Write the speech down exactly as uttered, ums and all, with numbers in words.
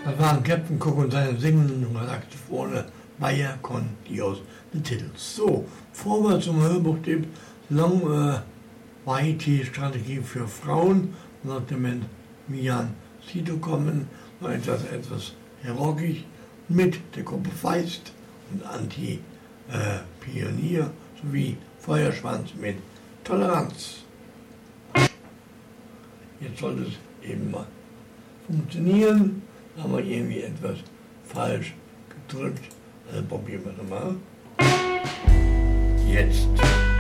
Das waren Captain Cook und seine singenden Saxophone Bayer con Dios, der Titel. So, vorwärts zum Hörbuchtipp Long äh, Y T-Strategie für Frauen, nach dem Mian Sito kommen, noch etwas, etwas rockig mit der Gruppe Feist und Anti-Pionier äh, sowie Feuerschwanz mit Toleranz. Jetzt sollte es eben mal funktionieren, haben wir irgendwie etwas falsch gedrückt, also probieren wir nochmal. Jetzt.